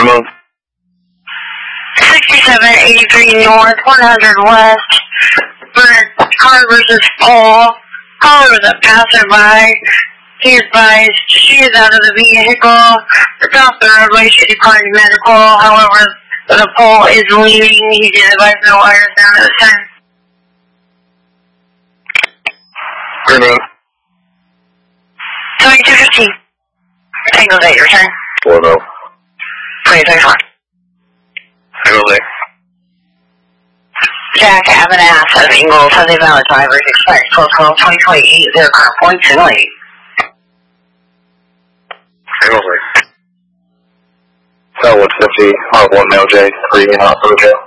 Grandma. 6783 North, 100 West, car versus pole. Caller was a passerby. He advised she is out of the vehicle. It's off the roadway. She declined medical. However, the pole is leaning. He did advise no wires down at the time. Grandma. 2215. Tango 8, return. 4-0. 2024. Tango 8. Jack Abanath of Ingalls has a valid driver's expired 12/12/2028. Their car points and late. Tango 8. Southwood 50, R1 LJ, 3 in Hospital Jail.